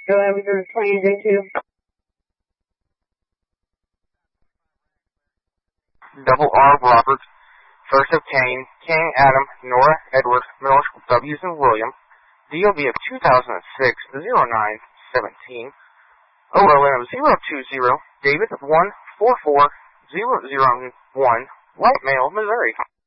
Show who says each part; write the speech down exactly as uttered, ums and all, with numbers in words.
Speaker 1: Go ahead with your twenty J two.
Speaker 2: Double R Robert, first of Kane, King Adam, Nora Edward, middle initial W's and William, D O B of two thousand six, zero nine seventeen, O L N of zero two zero, David of one four four zero zero one, White Male, Missouri.